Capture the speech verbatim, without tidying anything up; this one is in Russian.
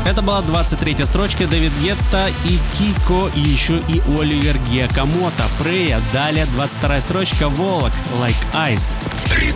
Это была двадцать третья строчка. Дэвид Гетта и Кико, и еще и Оливер Гиакамото. Прея. Далее двадцать вторая строчка. Волок. Like Ice.